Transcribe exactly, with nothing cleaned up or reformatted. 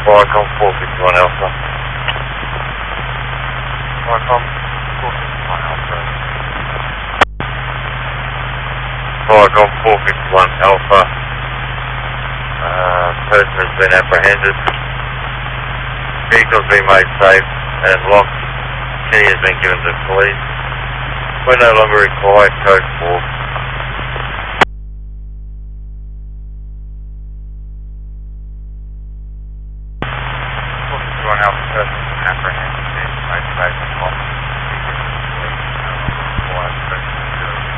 Viacom four fifty-one Alpha. Viacom four fifty-one Alpha. Viacom four fifty-one Alpha. Uh, person has been apprehended. Vehicle's been made safe and locked. Key has been given to police. We're no longer required code four. four fifty-one Alpha.